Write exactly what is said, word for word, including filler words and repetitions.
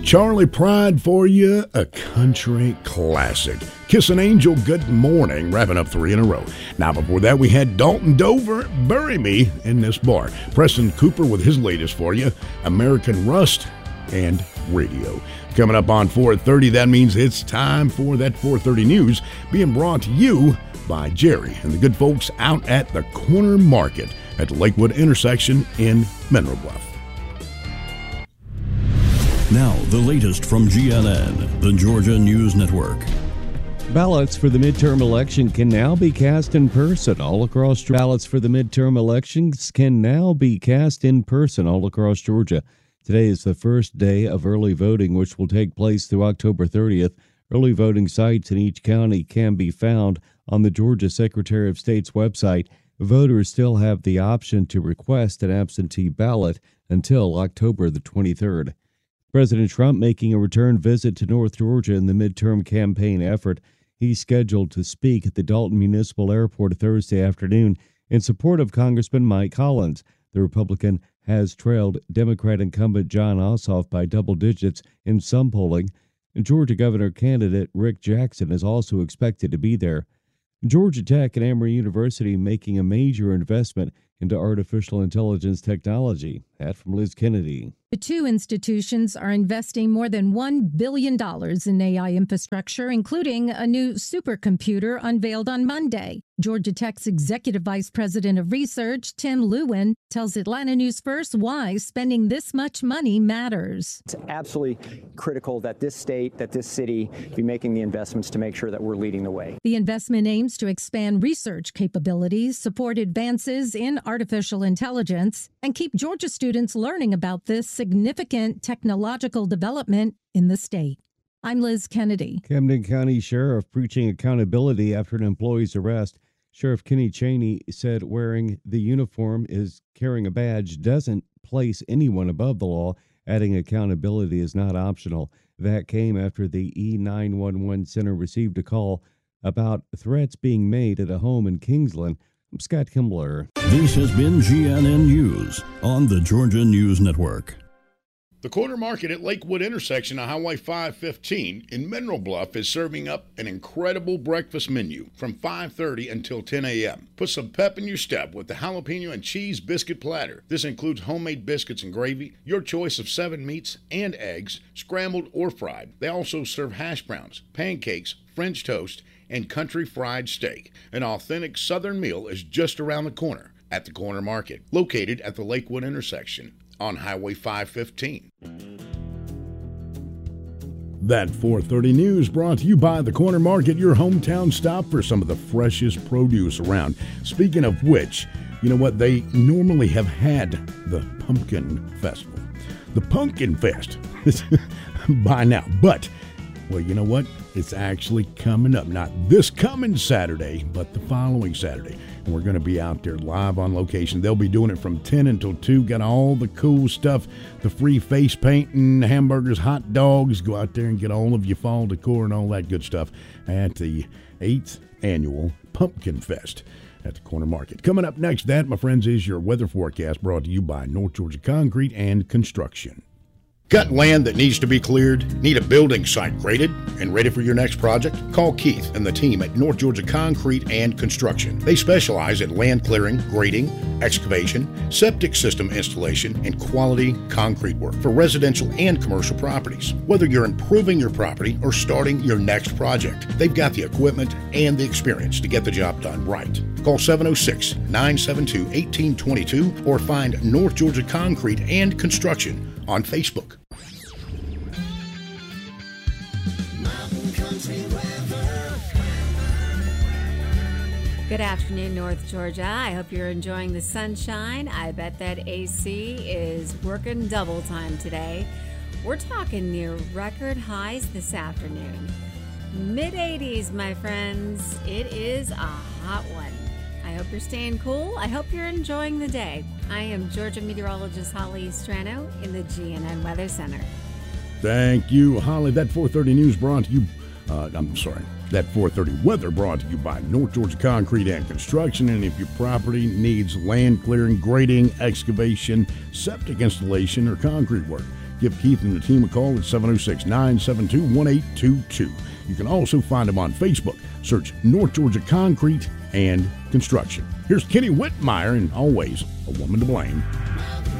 Charlie Pride for you, a country classic. Kissin' Angel, Good Morning, wrapping up three in a row. Now, before that, we had Dalton Dover, Bury Me in This Bar. Preston Cooper with his latest for you, American Rust and Radio. Coming up on four thirty, that means it's time for that four thirty news being brought to you by Jerry and the good folks out at the Corner Market at the Lakewood intersection in Mineral Bluff. Now, the latest from G N N, the Georgia News Network. Ballots for the midterm election can now be cast in person all across. Ballots for the midterm elections can now be cast in person all across Georgia. Today is the first day of early voting, which will take place through October thirtieth. Early voting sites in each county can be found on the Georgia Secretary of State's website. Voters still have the option to request an absentee ballot until October the twenty-third. President Trump making a return visit to North Georgia in the midterm campaign effort. He's scheduled to speak at the Dalton Municipal Airport Thursday afternoon in support of Congressman Mike Collins. The Republican has trailed Democrat incumbent Jon Ossoff by double digits in some polling. And Georgia Governor candidate Rick Jackson is also expected to be there. Georgia Tech and Emory University making a major investment into artificial intelligence technology. That from Liz Kennedy. The two institutions are investing more than one billion dollars in A I infrastructure, including a new supercomputer unveiled on Monday. Georgia Tech's Executive Vice President of Research, Tim Lewin, tells Atlanta News First why spending this much money matters. It's absolutely critical that this state, that this city be making the investments to make sure that we're leading the way. The investment aims to expand research capabilities, support advances in artificial intelligence, and keep Georgia students learning about this significant technological development in the state. I'm Liz Kennedy. Camden County Sheriff preaching accountability after an employee's arrest. Sheriff Kenny Cheney said wearing the uniform is carrying a badge doesn't place anyone above the law, adding accountability is not optional. That came after the E nine one one center received a call about threats being made at a home in Kingsland. I'm Scott Kimbler. This has been G N N News on the Georgia News Network. The Corner Market at Lakewood intersection of Highway five fifteen in Mineral Bluff is serving up an incredible breakfast menu from five thirty until ten a.m. Put some pep in your step with the jalapeno and cheese biscuit platter. This includes homemade biscuits and gravy, your choice of seven meats and eggs, scrambled or fried. They also serve hash browns, pancakes, French toast, and country fried steak. An authentic Southern meal is just around the corner at the Corner Market, located at the Lakewood intersection on Highway five fifteen. That four thirty news brought to you by the Corner Market, your hometown stop for some of the freshest produce around. Speaking of which, you know what? They normally have had the Pumpkin Festival, the Pumpkin Fest by now. But, well, you know what? It's actually coming up. Not this coming Saturday, but the following Saturday. And we're going to be out there live on location. They'll be doing it from ten until two. Got all the cool stuff, the free face painting, hamburgers, hot dogs. Go out there and get all of your fall decor and all that good stuff at the eighth Annual Pumpkin Fest at the Corner Market. Coming up next, that, my friends, is your weather forecast brought to you by North Georgia Concrete and Construction. Got land that needs to be cleared? Need a building site graded and ready for your next project? Call Keith and the team at North Georgia Concrete and Construction. They specialize in land clearing, grading, excavation, septic system installation, and quality concrete work for residential and commercial properties. Whether you're improving your property or starting your next project, they've got the equipment and the experience to get the job done right. Call seven oh six, nine seven two, one eight two two or find North Georgia Concrete and Construction on Facebook. Good afternoon, North Georgia. I hope you're enjoying the sunshine. I bet that A C is working double time today. We're talking near record highs this afternoon. mid eighties, my friends. It is a hot one. I hope you're staying cool. I hope you're enjoying the day. I am Georgia meteorologist Holly Strano in the G N N Weather Center. Thank you, Holly. That four thirty news brought to you, uh, I'm sorry, that four thirty weather brought to you by North Georgia Concrete and Construction. And if your property needs land clearing, grading, excavation, septic installation, or concrete work, Give Keith and the team a call at seven oh six, nine seven two, one eight two two. You can also find them on Facebook. Search North Georgia Concrete and Construction. Here's Kenny Whitmire and always a woman to blame.